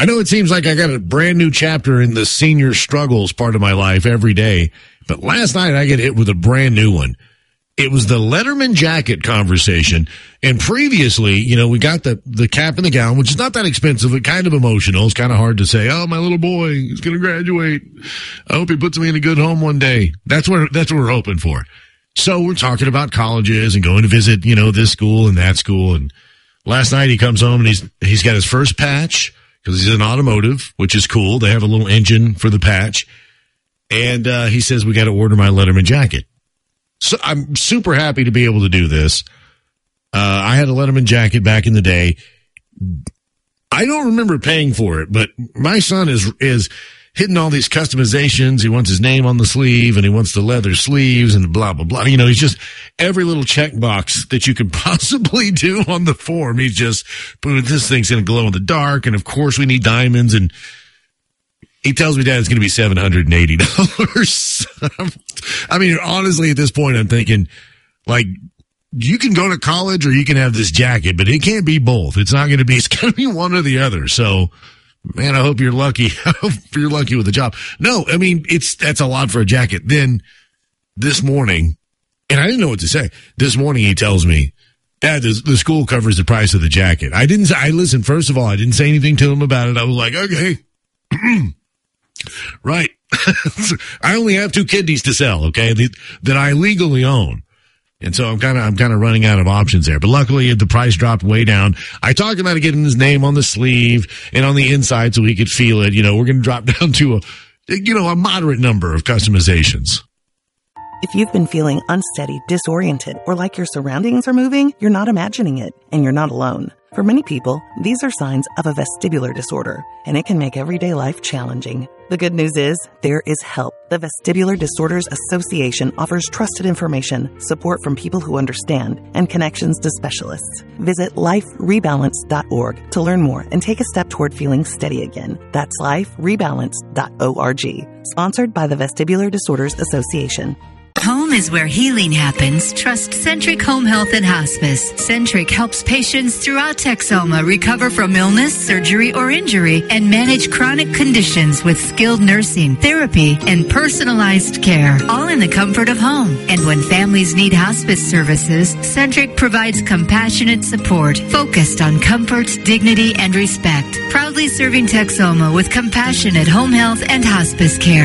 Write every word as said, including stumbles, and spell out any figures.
I know it seems like I got a brand new chapter in the senior struggles part of my life every day, but last night I get hit with a brand new one. It was the Letterman jacket conversation. And previously, you know, we got the, the cap and the gown, which is not that expensive, but kind of emotional. It's kind of hard to say, oh, my little boy, he's going to graduate. I hope he puts me in a good home one day. That's what, that's what we're hoping for. So we're talking about colleges and going to visit, you know, this school and that school. And last night he comes home and he's, he's got his first patch. Because he's in automotive, which is cool. They have a little engine for the patch. And uh, he says, we got to order my Letterman jacket. So I'm super happy to be able to do this. Uh, I had a Letterman jacket back in the day. I don't remember paying for it, but my son is is hitting all these customizations. He wants his name on the sleeve, and he wants the leather sleeves and blah, blah, blah. You know, he's just every little checkbox that you could possibly do on the form. He's just, this thing's going to glow in the dark, and of course we need diamonds. And he tells me, Dad, it's going to be seven hundred eighty dollars. I mean, honestly, at this point, I'm thinking, like, you can go to college or you can have this jacket, but it can't be both. It's not going to be, it's going to be one or the other. So, man, I hope you're lucky. I hope you're lucky with the job. No, I mean, it's, that's a lot for a jacket. Then this morning, and I didn't know what to say. This morning he tells me, Dad, the, the school covers the price of the jacket. I didn't say, I listened, first of all, I didn't say anything to him about it. I was like, okay, right. I only have two kidneys to sell, okay, that, that I legally own. And so I'm kind of, I'm kind of running out of options there. But luckily the price dropped way down. I talked about getting his name on the sleeve and on the inside so he could feel it. You know, we're going to drop down to a, you know, a moderate number of customizations. If you've been feeling unsteady, disoriented, or like your surroundings are moving, you're not imagining it, and you're not alone. For many people, these are signs of a vestibular disorder, and it can make everyday life challenging. The good news is, there is help. The Vestibular Disorders Association offers trusted information, support from people who understand, and connections to specialists. Visit life rebalance dot org to learn more and take a step toward feeling steady again. That's life rebalance dot org. Sponsored by the Vestibular Disorders Association. Home is where healing happens. Trust Centric Home Health and Hospice. Centric helps patients throughout Texoma recover from illness, surgery, or injury and manage chronic conditions with skilled nursing, therapy, and personalized care, all in the comfort of home. And when families need hospice services, Centric provides compassionate support focused on comfort, dignity, and respect. Proudly serving Texoma with compassionate home health and hospice care.